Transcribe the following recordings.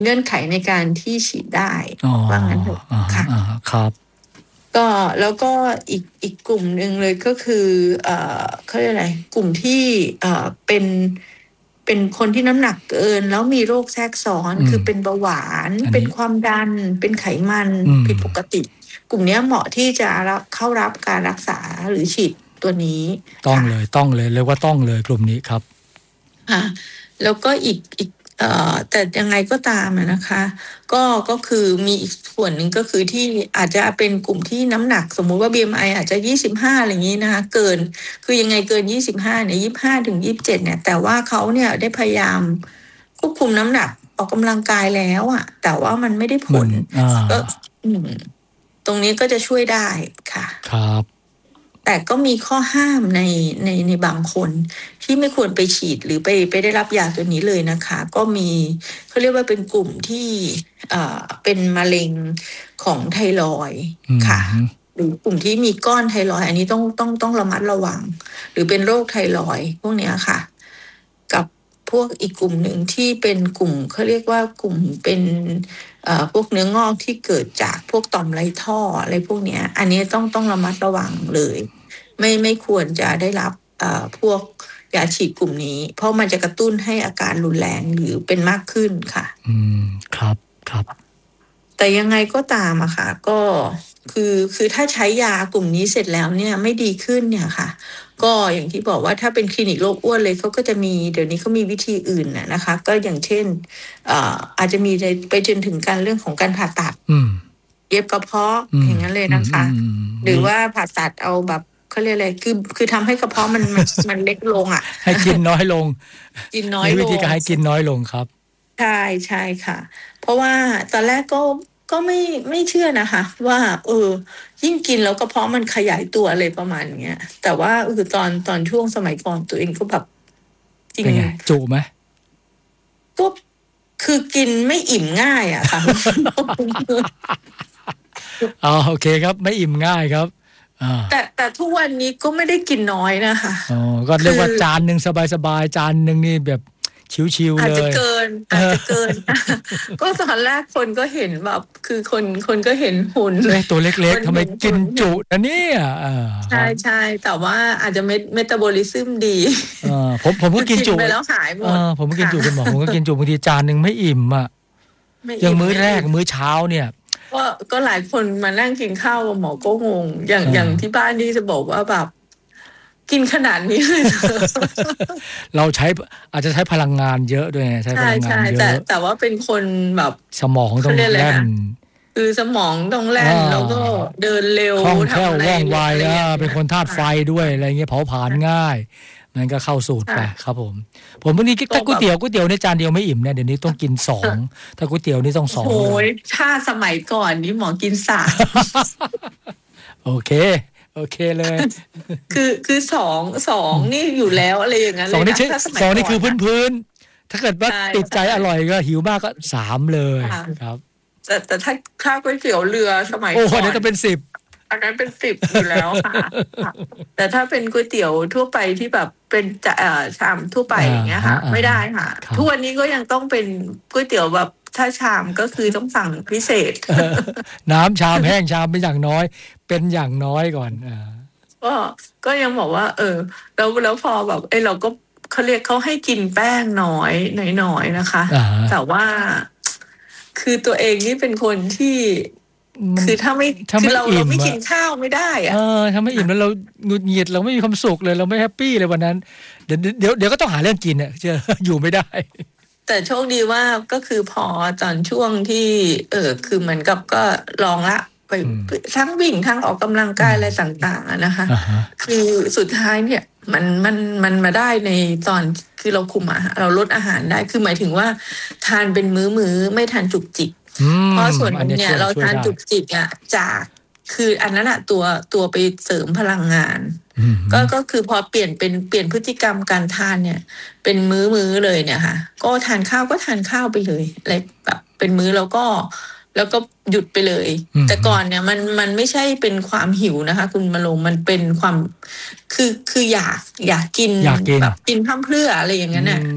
เงื่อนไขในการที่ฉีดได้ว่างั้นเถอะค่ะครับก็แล้วก็อีกกลุ่มหนึ่งเลยก็คือเขาเรียกอะไรกลุ่มที่เป็นคนที่น้ำหนักเกินแล้วมีโรคแทรกซ้อนคือเป็นเบาหวานเป็นความดันเป็นไขมันผิดปกติกลุ่มนี้เหมาะที่จะเข้ารับการรักษาหรือฉีดตัวนี้ต้องเลยเรียกว่าต้องเลยกลุ่มนี้ครับแล้วก็อีกแต่ยังไงก็ตามนะคะก็คือมีอีกส่วนหนึ่งก็คือที่อาจจะเป็นกลุ่มที่น้ำหนักสมมุติว่า BMI อาจจะ25อะไรอย่างนี้นะคะเกินคือยังไงเกิน25เนี่ย25ถึง27เนี่ยแต่ว่าเขาเนี่ยได้พยายามควบคุมน้ำหนักออกกำลังกายแล้วอ่ะแต่ว่ามันไม่ได้ผลก็ตรงนี้ก็จะช่วยได้ค่ะครับแต่ก็มีข้อห้ามในบางคนที่ไม่ควรไปฉีดหรือไปได้รับยาตัวนี้เลยนะคะก็มีเขาเรียกว่าเป็นกลุ่มที่เป็นมะเร็งของไทรอยด์ค่ะหรือกลุ่มที่มีก้อนไทรอยด์อันนี้ต้องระมัดระวังหรือเป็นโรคไทรอยด์พวกเนี้ยค่ะกับพวกอีกกลุ่มหนึ่งที่เป็นกลุ่มเขาเรียกว่ากลุ่มเป็นพวกเนื้องอกที่เกิดจากพวกต่อมไรท่ออะไรพวกเนี้ยอันนี้ต้องระมัดระวังเลยไม่ควรจะได้รับพวกยาฉีดกลุ่มนี้เพราะมันจะกระตุ้นให้อาการรุนแรงหรือเป็นมากขึ้นค่ะครับแต่ยังไงก็ตามอะค่ะก็คือถ้าใช้ยากลุ่มนี้เสร็จแล้วเนี่ยไม่ดีขึ้นเนี่ยค่ะก็อย่างที่บอกว่าถ้าเป็นคลินิกโรคอ้วนเลยเขาก็จะมีเดี๋ยวนี้เขามีวิธีอื่นนะคะก็อย่างเช่นอาจจะมีไปจนถึงการเรื่องของการผ่าตัดเย็บกระเพาะอย่างนั้นเลยนะคะหรือว่าผ่าตัดเอาแบบเขาเรียกอะไรคือทำให้กระเพาะมันเล็กลงอ่ะให้กินน้อยลงกินน้อยลงวิธีการให้กินน้อยลงครับใช่ค่ะเพราะว่าตอนแรกก็ไม่เชื่อนะคะว่ายิ่งกินแล้วกระเพาะมันขยายตัวอะไรประมาณเนี้ยแต่ว่าตอนช่วงสมัยก่อนตัวเองก็แบบจริงจุไหมก็คือกินไม่อิ่มง่ายอะค่ะโอเคครับไม่อิ่มง่ายครับแต่ทุกวันนี้ก็ไม่ได้กินน้อยนะคะก็เรียกว่าจานนึงสบายๆจานนึงนี่แบบชิวๆเลยอาจจะเกินก็ตอนแรกคนก็เห็นแบบคือคนก็เห็นหุ่นตัวเล็กๆทำไมกินจุนะเนี่ยใช่แต่ว่าอาจจะเมตาบอลิซึมดีผมก็กินจุไปแล้วหายหมดผมก็กินจุคุณหมอผมก็กินจุบางทีจานนึงไม่อิ่มอ่ะอย่างมื้อแรกมื้อเช้าเนี่ยก็หลายคนมานั่งกินข้าวหมอก็งงอย่างที่บ้านนี่จะบอกว่าแบบกินขนาดนี้เลยเราอาจจะใช้พลังงานเยอะด้วยใช้พลังงานเยอะแต่ว่าเป็นคนแบบสมองต้องแล่นคือสมองต้องแล่นแล้วก็เดินเร็วคล่องแคล่วว่องไวเป็นคนธาตุไฟด้วยอะไรเงี้ยเผาผลาญง่ายนั่นก็เข้าสูตรไปครับผมบางทีถ้าก๋วยเตี๋ยวในจานเดียวไม่อิ่มเนี่ยเดี๋ยวนี้ต้องกิน2ถ้าก๋วยเตี๋ยวนี่ต้อง2 โอ้ยถ้าสมัยก่อนนี่หมอกิน 3โอเคเลยคือ2นี่อยู่แล้วอะไรอย่างนั้นเลย 2นี่คือพื้นถ้าเกิดว่าติดใจอร่อยก็หิวมากก็3เลยครับแต่ถ้าก๋วยเตี๋ยวเรือสมัยก่อนโอ้อันนี้จะเป็น10 อันนั้นเป็น10อยู่แล้วค่ะแต่ถ้าเป็นก๋วยเตี๋ยวทั่วไปที่แบบเป็นชามทั่วไปอย่างเงี้ยค่ะไม่ได้ค่ะทุกวันนี้ก็ยังต้องเป็นก๋วยเตี๋ยวแบบถ้าชามก็คือต้องสั่งพิเศษน้ำชามแห้งชามเป็นอย่างน้อยก่อนก็ยังบอกว่าแล้วพอแบบเราก็เขาให้กินแป้งน้อยนะคะแต่ว่าคือตัวเองนี่เป็นคนที่คือถ้าไม่เราไม่กินข้าวไม่ได้อะถ้าไม่อิ่มแล้วเราหงุดหงิดเราไม่มีความสุขเลยเราไม่แฮปปี้เลยวันนั้นเดี๋ยวก็ต้องหาเรื่องกินเชื่ออยู่ไม่ได้แต่โชคดีว่าก็คือพอตอนช่วงที่คือเหมือนกับก็ลองละไปทั้งวิ่งทั้งออกกำลังกายอะไรต่างๆนะคะคือสุดท้ายเนี่ยมันมาได้ในตอนคือเราคุมเราลดอาหารได้คือหมายถึงว่าทานเป็นมื้อไม่ทานจุกจิกเพราะส่วนนึงเนี่ยเราทานจุกจิกจากคืออันนั้นตัวไปเสริมพลังงานก็คือพอเปลี่ยนพฤติกรรมการทานเนี่ยเป็นมื้อเลยเนี่ยค่ะก็ทานข้าวไปเลยอะไรแบบเป็นมื้อแล้วก็หยุดไปเลยแต่ก่อนเนี่ยมันไม่ใช่เป็นความหิวนะคะคุณมาลงมันเป็นความคืออยากกินแบบกินพร่ำเพรื่ออะไรอย่างนั้นน่ะ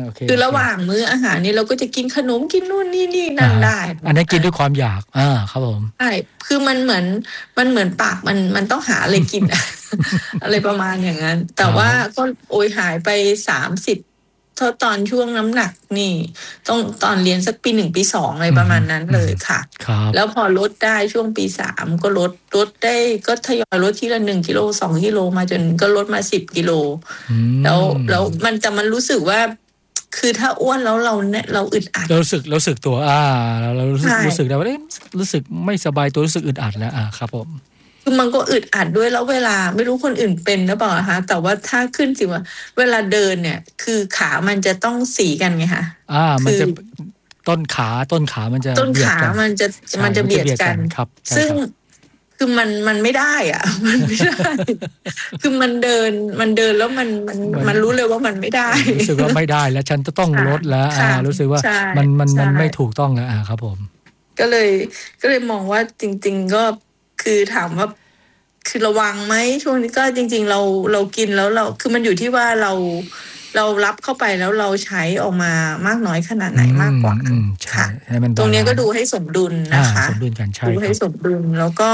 คือระหว่างมื้ออาหารนี่เราก็จะกินขนมกินนู่นนี่นั่นได้อันนี้กินด้วยความอยากครับผมใช่คือมันเหมือนปากมันต้องหาอะไรกิน อะไรประมาณอย่างนั้นแต่ว่าก็โอยหายไป30ตอนช่วงน้ำหนักนี่ต้องตอนเรียนสักปี1ปี2อะไรประมาณนั้นเลยค่ะแล้วพอลดได้ช่วงปี3ก็ลดได้ก็ทยอยลดทีละ1 กิโล2 กิโลมาจนก็ลดมา10 กิโลแล้วมันรู้สึกว่าคือถ้าอ้วนแล้วเราอึดอัดเรารู้สึกตัวเรารู้สึกได้ว่ารู้สึกไม่สบายตัวรู้สึกอึดอัดแล้วครับผมคือมันก็อึดอัดด้วยแล้วเวลาไม่รู้คนอื่นเป็นหรือเปล่าคะแต่ว่าถ้าขึ้นสิว่าเวลาเดินเนี่ยคือขามันจะต้องสีกันไงคะมันจะต้นขามันจะต้นขามันจะเบียดกันครับซึ่งคือมันไม่ได้มันไม่ได้ คือมันเดินแล้วมันรู้เลยว่ามันไม่ได้รู้สึกว่าไม่ได้แล้วฉันจะต้องลดแล้วรู้สึกว่ามันไม่ถูกต้องแล้วครับผมก็เลยมองว่าจริงๆก็คือถามว่าคือระวังไหมช่วงนี้ก็จริงๆเรากินแล้วเราคือมันอยู่ที่ว่าเรารับเข้าไปแล้วเราใช้ออกมามากน้อยขนาดไหนมากกว่าค่ะตรงนี้ก็ดูให้สมดุลนะคะสมดุลกันใช่ดูให้สมดุลแล้วก็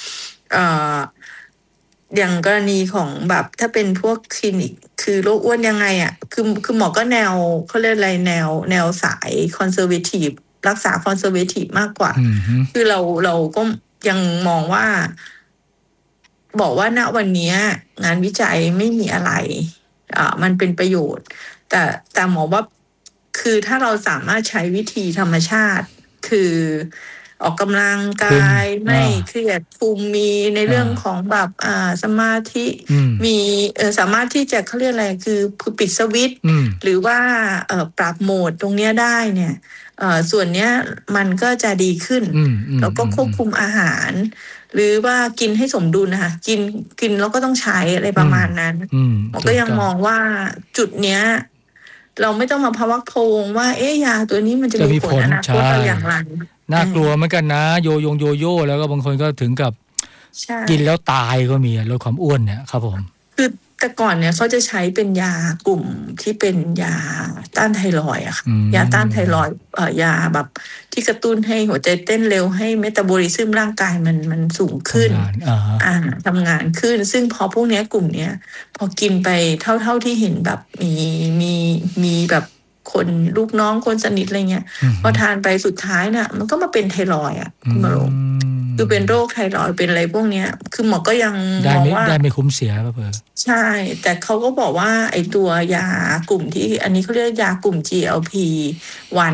อย่างกรณีของแบบถ้าเป็นพวกคลินิกคือโรคอ้วนยังไงคือหมอก็แนวเขาเรียกอะไรแนวสายคอนเซอร์เวทีฟรักษาคอนเซอร์เวทีฟมากกว่าคือเราก็ยังมองว่าบอกว่าณวันนี้งานวิจัยไม่มีอะไรมันเป็นประโยชน์แต่หมอว่าคือถ้าเราสามารถใช้วิธีธรรมชาติคือออกกำลังกายไม่เครียดภูมิมีในเรื่องของแบบสมาธิมีสามารถที่จะเขาเรียกอะไรคือปิดสวิตช์หรือว่าปรับโหมดตรงนี้ได้เนี่ยส่วนเนี้ยมันก็จะดีขึ้นแล้วก็ควบคุมอาหารหรือว่ากินให้สมดุลนะคะกินแล้วก็ต้องใช้อะไรประมาณนั้นเราก็ยังมองว่าจุดเนี้ยเราไม่ต้องมาพะวักโพงว่ายาตัวนี้มันจะมีผลอนาคตอย่างไรน่ากลัวเหมือนกันนะโยโย่แล้วก็บางคนก็ถึงกับกินแล้วตายก็มีลดความอ้วนเนี่ยครับผมคือแต่ก่อนเนี่ยเขาจะใช้เป็นยากลุ่มที่เป็นยาต้านไทรอยด์ค่ะยาต้านไทรอยด์ยาแบบที่กระตุ้นให้หัวใจเต้นเร็วให้เมตาบอลิซึมร่างกายมันสูงขึ้นทำงานขึ้นซึ่งพอพวกนี้กลุ่มเนี้ยพอกินไปเท่าที่เห็นแบบมีแบบคนลูกน้องคนสนิทอะไรเงี้ยพอทานไปสุดท้ายน่ะมันก็มาเป็นไทรอยด์คุณมาลงคือเป็นโรคไทรอยด์เป็นอะไรพวกเนี้ยคือหมอก็ยังมองว่าได้ไม่คุ้มเสียป่ะเพื่อใช่แต่เขาก็บอกว่าไอ้ตัวยากลุ่มที่อันนี้เขาเรียกยากลุ่ม GLP-1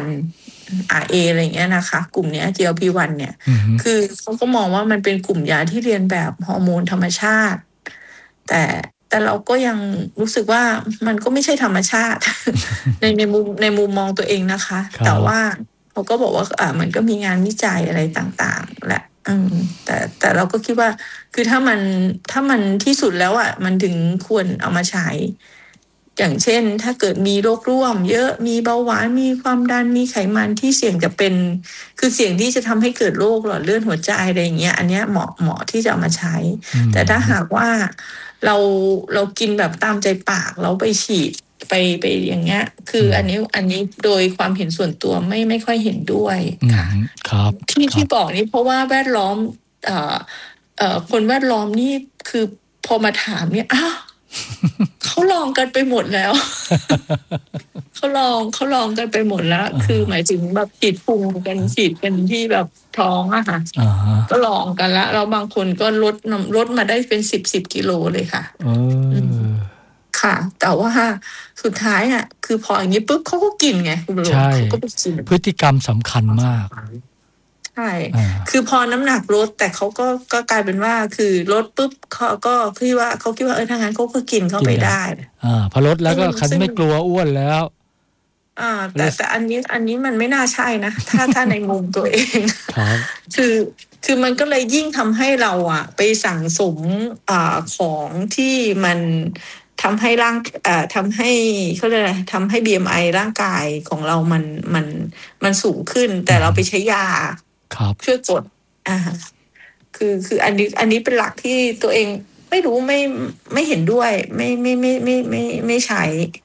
RA อะไรเงี้ยนะคะกลุ่มเนี้ย GLP-1 เนี่ยคือเขาก็มองว่ามันเป็นกลุ่มยาที่เรียนแบบฮอร์โมนธรรมชาติแต่เราก็ยังรู้สึกว่ามันก็ไม่ใช่ธรรมชาติ ในมุมมองตัวเองนะคะแต่ว่าเขาก็บอกว่ามันก็มีงานวิจัยอะไรต่างๆแหละแต่เราก็คิดว่าคือถ้ามันที่สุดแล้วมันถึงควรเอามาใช้อย่างเช่นถ้าเกิดมีโรคร่วมเยอะมีเบาหวานมีความดันมีไขมันที่เสี่ยงจะเป็นคือเสี่ยงที่จะทำให้เกิดโรคหลอดเลือดหัวใจอะไรอย่างเงี้ยอันเนี้ยเหมาะที่จะเอามาใช้แต่ถ้าหากว่าเรากินแบบตามใจปากเราไปฉีดไปอย่างเงี้ยคืออันนี้โดยความเห็นส่วนตัวไม่ค่อยเห็นด้วยค่ะครับที่บอกนี่เพราะว่าแวดล้อมคนแวดล้อมนี่คือพอมาถามเนี่ยเขาลองกันไปหมดแล้ว เขาลองกันไปหมดแล้วคือหมายถึงแบบฉีดพุงกันฉีดกันที่แบบท้องอะค่ะก็ลองกันแล้วแล้วบางคนก็ลดมาได้เป็น10 กิโลเลยค่ะค่ะแต่ว่าสุดท้ายคือพออย่างนี้ปุ๊บเขาก็กินไงคุณลุงเขาก็ไปกินพฤติกรรมสำคัญมากใช่คือพอน้ำหนักลดแต่เขาก็กลายเป็นว่าคือลดปุ๊บเขาก็คิดว่าถ้างั้นเขาก็กินเข้าไปได้พอลดแล้วก็คันไม่กลัวอ้วนแล้วแต่อันนี้มันไม่น่าใช่นะถ้าในมุมตัวเองคือมันก็เลยยิ่งทำให้เราไปสั่งสมของที่มันทำให้ทำให้เขาเรียกอะไรทำให้ BMI ร่างกายของเรามันสูงขึ้นแต่เราไปใช้ยาช่วยกดคืออันนี้เป็นหลักที่ตัวเองไม่รู้ไม่เห็นด้วยไม่ใช้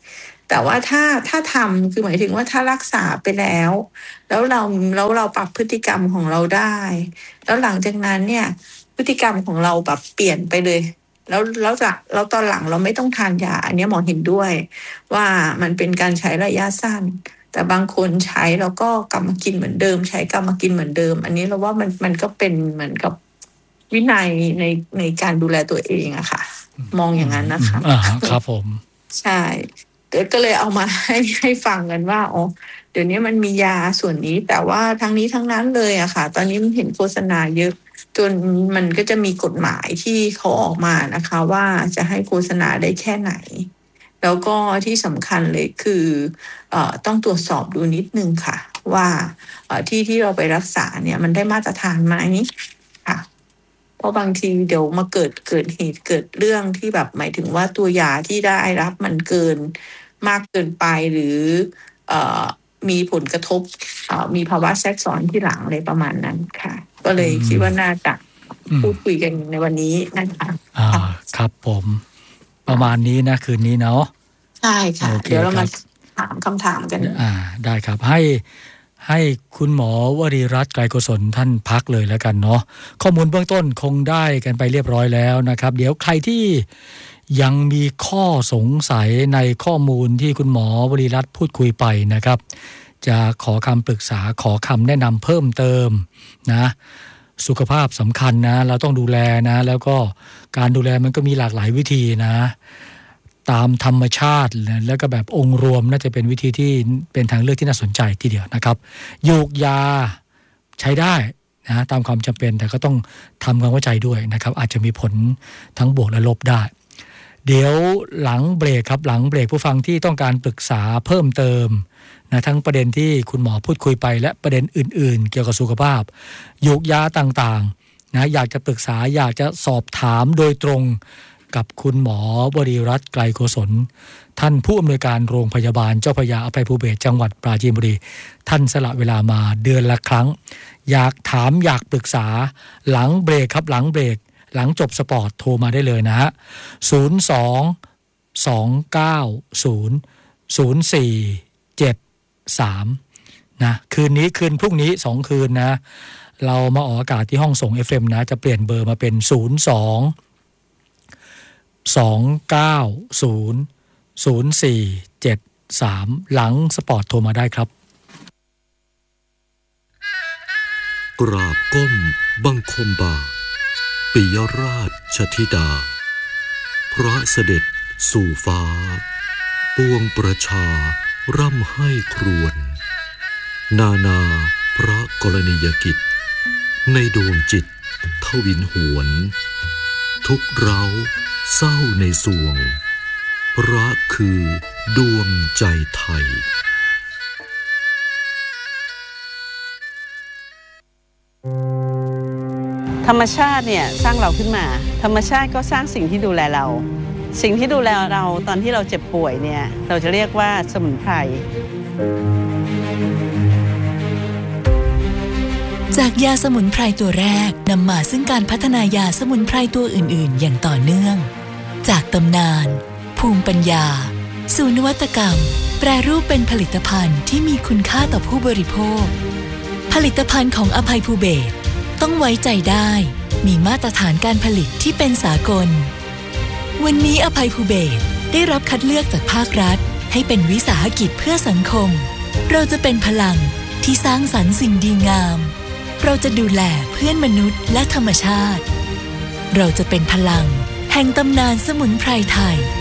แต่ว่าถ้าทำคือหมายถึงว่าถ้ารักษาไปแล้วเราปรับพฤติกรรมของเราได้แล้วหลังจากนั้นเนี่ยพฤติกรรมของเราแบบเปลี่ยนไปเลยแล้วตอนหลังเราไม่ต้องทานยาอันนี้หมอเห็นด้วยว่ามันเป็นการใช้ระยะสั้นแต่บางคนใช้แล้วก็กลับมากินเหมือนเดิมใช้กลับมากินเหมือนเดิมอันนี้เราว่ามันก็เป็นเหมือนกับวินัยในการดูแลตัวเองอะค่ะมองอย่างนั้นนะคะครับผมใช่ก็เลยเอามาให้ฟังกันว่าอ๋อเดี๋ยวนี้มันมียาส่วนนี้แต่ว่าทั้งนี้ทั้งนั้นเลยอะค่ะตอนนี้มันเห็นโฆษณาเยอะจนมันก็จะมีกฎหมายที่เขาออกมานะคะว่าจะให้โฆษณาได้แค่ไหนแล้วก็ที่สำคัญเลยคือต้องตรวจสอบดูนิดนึงค่ะว่าที่เราไปรักษาเนี่ยมันได้มาตรฐานไหมค่ะเพราะบางทีเดี๋ยวมาเกิดเหตุเกิดเรื่องที่แบบหมายถึงว่าตัวยาที่ได้รับมันเกินมากเกินไปหรือมีผลกระทบมีภาวะแทรกซ้อนที่หลังอะไรประมาณนั้นค่ะก็เลยคิดว่าน่าจะพูดคุยกันในวันนี้นะคะครับผมประมาณนี้นะคืนนี้เนาะใช่ค่ะเดี๋ยวเรามาถามคำถามกันได้ครับให้คุณหมอวรีรัตน์ไกรโกศลท่านพักเลยแล้วกันเนาะข้อมูลเบื้องต้นคงได้กันไปเรียบร้อยแล้วนะครับเดี๋ยวใครที่ยังมีข้อสงสัยในข้อมูลที่คุณหมอวรีรัตน์พูดคุยไปนะครับจะขอคำปรึกษาขอคำแนะนำเพิ่มเติมนะสุขภาพสำคัญนะเราต้องดูแลนะแล้วก็การดูแลมันก็มีหลากหลายวิธีนะตามธรรมชาติแล้วก็แบบองค์รวมน่าจะเป็นวิธีที่เป็นทางเลือกที่น่าสนใจทีเดียวนะครับยูกยาใช้ได้นะตามความจำเป็นแต่ก็ต้องทำความเข้าใจด้วยนะครับอาจจะมีผลทั้งบวกและลบได้เดี๋ยวหลังเบรกครับหลังเบรกผู้ฟังที่ต้องการปรึกษาเพิ่มเติมนะทั้งประเด็นที่คุณหมอพูดคุยไปและประเด็นอื่นๆเกี่ยวกับสุขภาพยูกยาต่างๆนะอยากจะปรึกษาอยากจะสอบถามโดยตรงกับคุณหมอวรีรัตน์ไกรโกศลท่านผู้อำนวยการโรงพยาบาลเจ้าพระยาอภัยภูเบศรจังหวัดปราจีนบุรีท่านสละเวลามาเดือนละครั้งอยากถามอยากปรึกษาหลังเบรกครับหลังเบรกหลังจบสปอร์ตโทรมาได้เลยนะฮะ02-290-0473นะคืนนี้คืนพรุ่งนี้2คืนนะเรามาออกอากาศที่ห้องส่ง FM นะจะเปลี่ยนเบอร์มาเป็น02-290-0473หลังสปอร์ตโทรมาได้ครับกราบก้มบังคมบาทปิยราชธิดาพระเสด็จสู่ฟ้าปวงประชาร่ำให้ครวญนาพระกรณียกิจในดวงจิตทวินหวนทุกเร้าเศร้าในสวงพระคือดวงใจไทยธรรมชาติเนี่ยสร้างเราขึ้นมาธรรมชาติก็สร้างสิ่งที่ดูแลเราสิ่งที่ดูแลเราตอนที่เราเจ็บป่วยเนี่ยเราจะเรียกว่าสมุนไพรจากยาสมุนไพรตัวแรกนำมาซึ่งการพัฒนายาสมุนไพรตัวอื่นๆอย่างต่อเนื่องจากตำนานภูมิปัญญาสู่นวัตกรรมแปรรูปเป็นผลิตภัณฑ์ที่มีคุณค่าต่อผู้บริโภคผลิตภัณฑ์ของอภัยภูเบศรต้องไว้ใจได้มีมาตรฐานการผลิตที่เป็นสากลวันนี้อภัยภูเบศรได้รับคัดเลือกจากภาครัฐให้เป็นวิสาหกิจเพื่อสังคมเราจะเป็นพลังที่สร้างสรรค์สิ่งดีงามเราจะดูแลเพื่อนมนุษย์และธรรมชาติเราจะเป็นพลังแห่งตำนานสมุนไพรไทย